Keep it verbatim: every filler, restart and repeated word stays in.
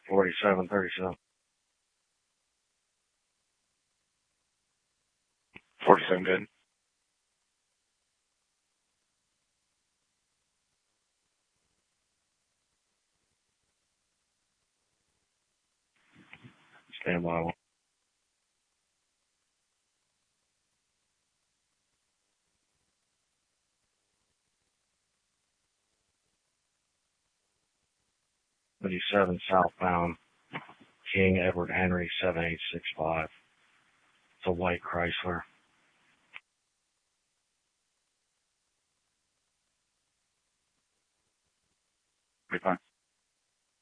forty-seven thirty-seven. forty-seven good. Stand by. thirty-seven southbound, King Edward Henry seven eight six five. It's a white Chrysler. Be fine.